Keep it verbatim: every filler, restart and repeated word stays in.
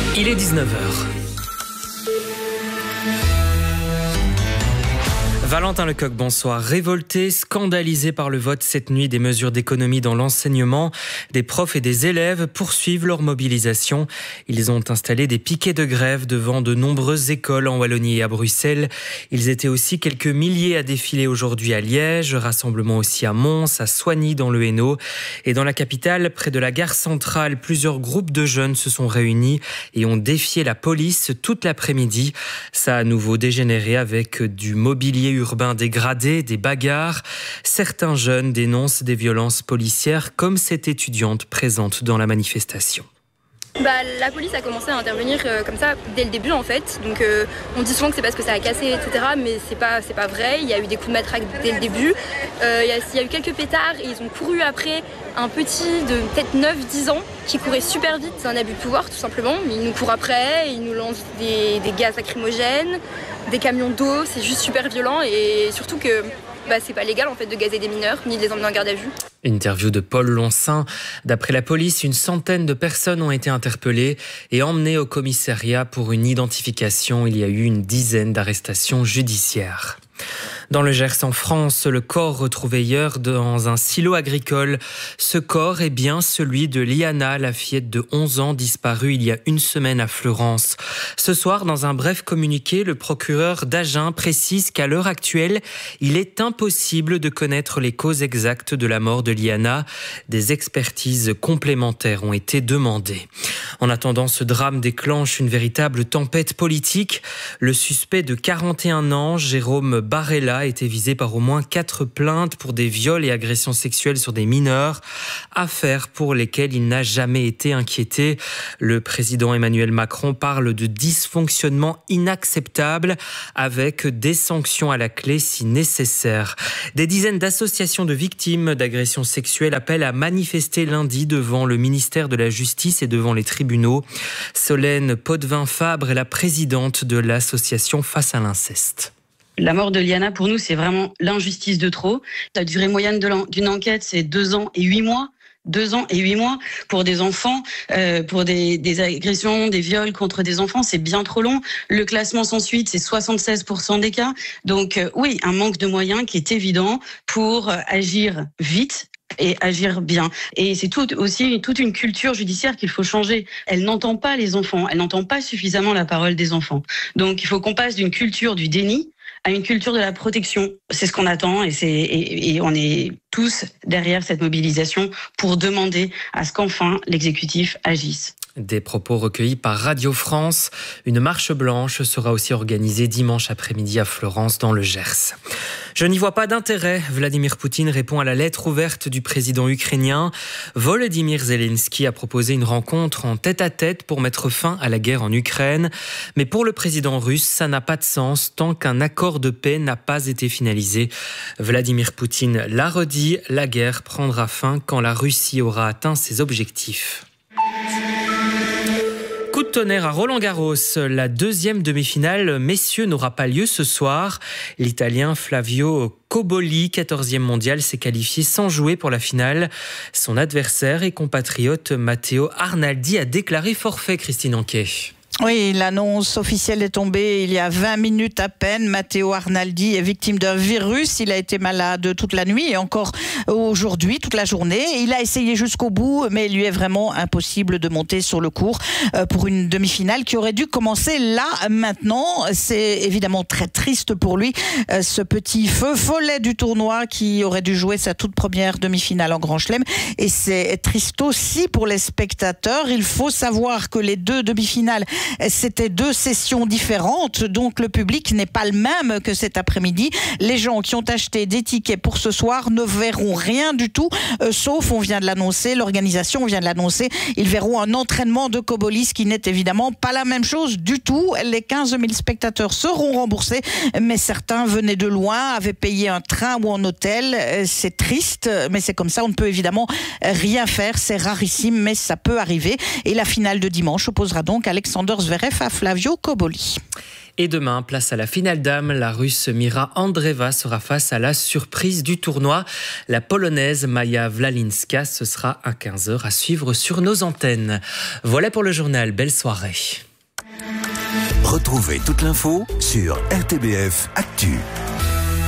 Il est dix-neuf heures. Valentin Lecoq, bonsoir. Révoltés, scandalisés par le vote cette nuit des mesures d'économie dans l'enseignement, des profs et des élèves poursuivent leur mobilisation. Ils ont installé des piquets de grève devant de nombreuses écoles en Wallonie et à Bruxelles. Ils étaient aussi quelques milliers à défiler aujourd'hui à Liège, rassemblement aussi à Mons, à Soignies dans le Hainaut. Et dans la capitale, près de la gare centrale, plusieurs groupes de jeunes se sont réunis et ont défié la police toute l'après-midi. Ça a à nouveau dégénéré avec du mobilier urbain dégradé, des bagarres. Certains jeunes dénoncent des violences policières comme cette étudiante présente dans la manifestation. Bah, la police a commencé à intervenir euh, comme ça dès le début en fait. Donc euh, on dit souvent que c'est parce que ça a cassé, et cetera. Mais c'est pas, c'est pas vrai. Il y a eu des coups de matraque dès le début. Euh, il, y a, il y a eu quelques pétards et ils ont couru après un petit de peut-être neuf dix ans qui courait super vite. C'est un abus de pouvoir tout simplement. Il nous court après, il nous lance des, des gaz lacrymogènes, des camions d'eau. C'est juste super violent et surtout que bah, c'est pas légal en fait de gazer des mineurs ni de les emmener en garde à vue. Interview de Paul Loncin. D'après la police, une centaine de personnes ont été interpellées et emmenées au commissariat pour une identification. Il y a eu une dizaine d'arrestations judiciaires. Dans le Gers en France, le corps retrouvé hier dans un silo agricole. Ce corps est bien celui de Liana, la fillette de onze ans disparue il y a une semaine à Fleurance. Ce soir, dans un bref communiqué, le procureur d'Agen précise qu'à l'heure actuelle, il est impossible de connaître les causes exactes de la mort de Liana. Des expertises complémentaires ont été demandées. En attendant, ce drame déclenche une véritable tempête politique. Le suspect de quarante et un ans, Jérôme Barella, a été visé par au moins quatre plaintes pour des viols et agressions sexuelles sur des mineurs, affaires pour lesquelles il n'a jamais été inquiété. Le président Emmanuel Macron parle de dysfonctionnement inacceptable avec des sanctions à la clé si nécessaire. Des dizaines d'associations de victimes d'agressions sexuelles appellent à manifester lundi devant le ministère de la Justice et devant les tribunaux. Solène Potvin-Fabre est la présidente de l'association Face à l'inceste. La mort de Liana, pour nous, c'est vraiment l'injustice de trop. La durée moyenne de d'une enquête, c'est deux ans et huit mois. Deux ans et huit mois pour des enfants, euh, pour des, des agressions, des viols contre des enfants, c'est bien trop long. Le classement sans suite, c'est soixante-seize pour cent des cas. Donc euh, oui, un manque de moyens qui est évident pour agir vite et agir bien. Et c'est tout, aussi toute une culture judiciaire qu'il faut changer. Elle n'entend pas les enfants, elle n'entend pas suffisamment la parole des enfants. Donc il faut qu'on passe d'une culture du déni à une culture de la protection. C'est ce qu'on attend et, c'est, et, et on est tous derrière cette mobilisation pour demander à ce qu'enfin l'exécutif agisse. Des propos recueillis par Radio France. Une marche blanche sera aussi organisée dimanche après-midi à Fleurance dans le Gers. Je n'y vois pas d'intérêt. Vladimir Poutine répond à la lettre ouverte du président ukrainien. Volodymyr Zelensky a proposé une rencontre en tête-à-tête pour mettre fin à la guerre en Ukraine. Mais pour le président russe, ça n'a pas de sens tant qu'un accord de paix n'a pas été finalisé. Vladimir Poutine l'a redit, la guerre prendra fin quand la Russie aura atteint ses objectifs. Coup de tonnerre à Roland-Garros. La deuxième demi-finale messieurs n'aura pas lieu ce soir. L'Italien Flavio Cobolli, quatorzième mondial, s'est qualifié sans jouer pour la finale. Son adversaire et compatriote Matteo Arnaldi a déclaré forfait, Christine Anquet. Oui, l'annonce officielle est tombée il y a vingt minutes à peine. Matteo Arnaldi est victime d'un virus. Il a été malade toute la nuit et encore aujourd'hui, toute la journée. Il a essayé jusqu'au bout, mais il lui est vraiment impossible de monter sur le court pour une demi-finale qui aurait dû commencer là, maintenant. C'est évidemment très triste pour lui, ce petit feu follet du tournoi qui aurait dû jouer sa toute première demi-finale en Grand Chelem. Et c'est triste aussi pour les spectateurs. Il faut savoir que les deux demi-finales, c'était deux sessions différentes, donc le public n'est pas le même que cet après-midi. Les gens qui ont acheté des tickets pour ce soir ne verront rien du tout, euh, sauf, on vient de l'annoncer, l'organisation vient de l'annoncer, ils verront un entraînement de Cobolli, ce qui n'est évidemment pas la même chose du tout. Les quinze mille spectateurs seront remboursés, mais certains venaient de loin, avaient payé un train ou un hôtel. C'est triste, mais c'est comme ça, on ne peut évidemment rien faire, c'est rarissime, mais ça peut arriver. Et la finale de dimanche opposera donc Alexander Alexander Zverev à Flavio Cobolli. Et demain, place à la finale dames. La Russe Mira Andreeva sera face à la surprise du tournoi. La Polonaise Maja Wlalinska. Ce sera à quinze heures à suivre sur nos antennes. Voilà pour le journal. Belle soirée. Retrouvez toute l'info sur R T B F Actu.